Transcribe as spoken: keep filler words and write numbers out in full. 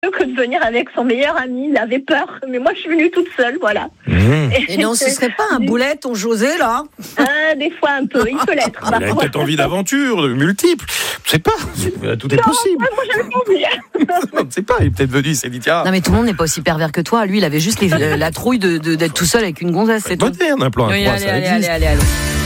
que de venir avec son meilleur ami. Il avait peur, mais moi je suis venue toute seule, voilà. Mmh. Et non, ce serait pas un boulet, ton José, là? Ah, des fois un peu, il peut l'être. Il a peut-être envie d'aventure, de multiples. Je sais pas, c'est- tout est Non, possible. moi, moi, j'avais pas envie. On ne sait pas, il est peut-être venu, il s'est dit tiens, Non, mais tout le monde n'est pas aussi pervers que toi. Lui, il avait juste les- la trouille de, de- d'être tout seul avec une gonzesse, c'est tout. moderne un plan à Oui, trois, allez, ça allez, existe. allez, allez, allez.